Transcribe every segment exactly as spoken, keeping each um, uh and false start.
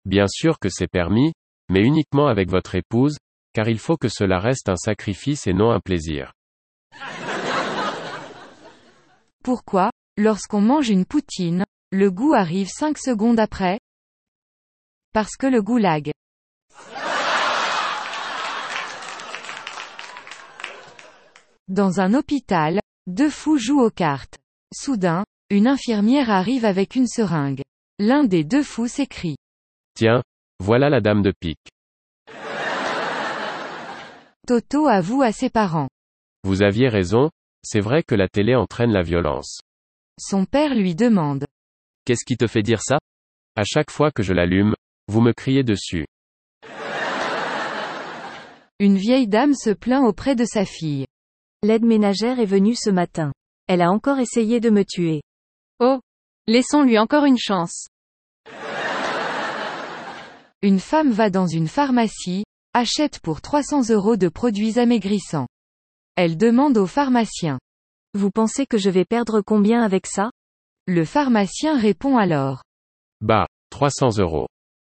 Bien sûr que c'est permis, mais uniquement avec votre épouse, car il faut que cela reste un sacrifice et non un plaisir. Pourquoi, lorsqu'on mange une poutine, le goût arrive cinq secondes après? Parce que le goulag. Dans un hôpital, deux fous jouent aux cartes. Soudain, une infirmière arrive avec une seringue. L'un des deux fous s'écrie. Tiens, voilà la dame de pique. Toto avoue à ses parents. Vous aviez raison, c'est vrai que la télé entraîne la violence. Son père lui demande. Qu'est-ce qui te fait dire ça? À chaque fois que je l'allume, vous me criez dessus. Une vieille dame se plaint auprès de sa fille. L'aide ménagère est venue ce matin. Elle a encore essayé de me tuer. Oh, laissons-lui encore une chance. Une femme va dans une pharmacie, achète pour trois cents euros de produits amaigrissants. Elle demande au pharmacien. Vous pensez que je vais perdre combien avec ça? Le pharmacien répond alors. Bah, trois cents euros.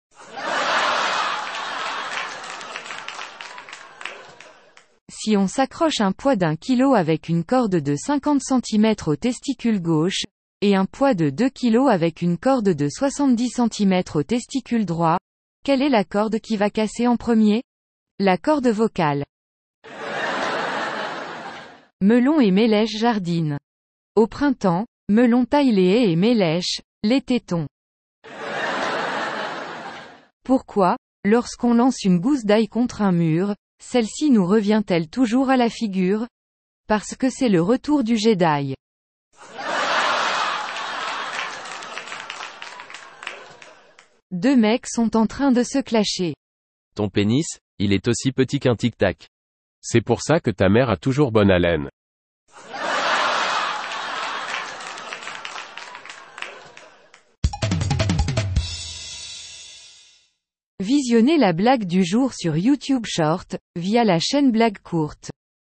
Si on s'accroche un poids d'un kilo avec une corde de cinquante centimètres au testicule gauche, et un poids de deux kilos avec une corde de soixante-dix centimètres au testicule droit, quelle est la corde qui va casser en premier? La corde vocale. Melon et Mélèche jardinent. Au printemps, Melon taille les haies et Mélèche, les tétons. Pourquoi, lorsqu'on lance une gousse d'ail contre un mur, celle-ci nous revient-elle toujours à la figure? Parce que c'est le retour du jet d'ail. Deux mecs sont en train de se clasher. Ton pénis, il est aussi petit qu'un tic-tac. C'est pour ça que ta mère a toujours bonne haleine. Visionnez la blague du jour sur YouTube Short, via la chaîne Blague Courte.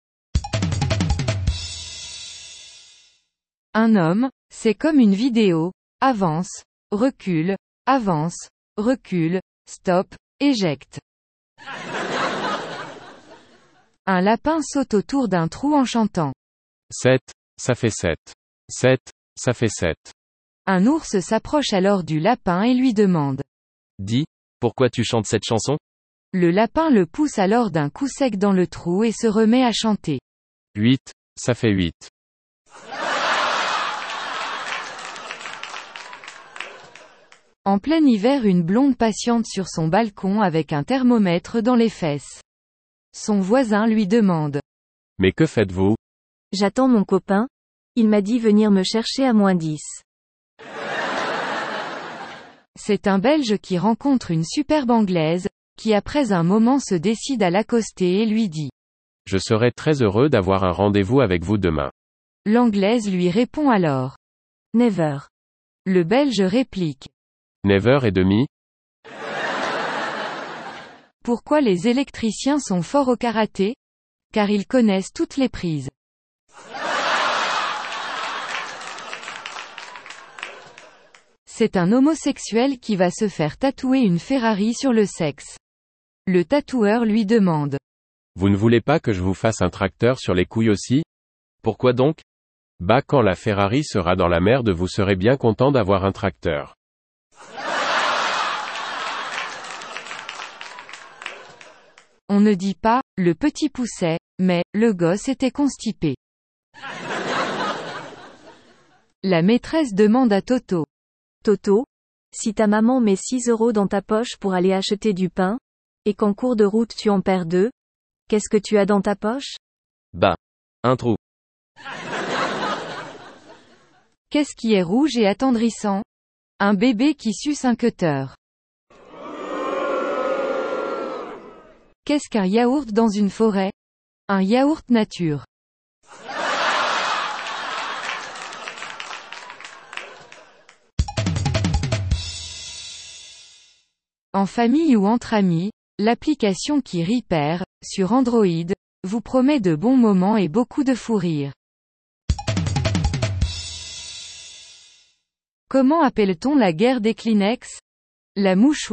Un homme, c'est comme une vidéo, avance, recule, avance, recule, stop, éjecte. Un lapin saute autour d'un trou en chantant. sept, ça fait sept. sept, ça fait sept. Un ours s'approche alors du lapin et lui demande. Dis, pourquoi tu chantes cette chanson? Le lapin le pousse alors d'un coup sec dans le trou et se remet à chanter. huit, ça fait huit. En plein hiver, une blonde patiente sur son balcon avec un thermomètre dans les fesses. Son voisin lui demande. Mais que faites-vous? J'attends mon copain. Il m'a dit venir me chercher à moins dix. C'est un Belge qui rencontre une superbe Anglaise, qui après un moment se décide à l'accoster et lui dit. Je serai très heureux d'avoir un rendez-vous avec vous demain. L'Anglaise lui répond alors. Never. Le Belge réplique. neuf heures trente. Pourquoi les électriciens sont forts au karaté? Car ils connaissent toutes les prises. C'est un homosexuel qui va se faire tatouer une Ferrari sur le sexe. Le tatoueur lui demande. Vous ne voulez pas que je vous fasse un tracteur sur les couilles aussi? Pourquoi donc? Bah quand la Ferrari sera dans la merde vous serez bien content d'avoir un tracteur. On ne dit pas, le petit poussait, mais, le gosse était constipé. La maîtresse demande à Toto. Toto, si ta maman met six euros dans ta poche pour aller acheter du pain, et qu'en cours de route tu en perds deux, qu'est-ce que tu as dans ta poche? Bah, un trou. Qu'est-ce qui est rouge et attendrissant? Un bébé qui suce un cutter. Qu'est-ce qu'un yaourt dans une forêt? Un yaourt nature. En famille ou entre amis, l'application qui rit perd, sur Android, vous promet de bons moments et beaucoup de fou rire. Comment appelle-t-on la guerre des Kleenex? La mouche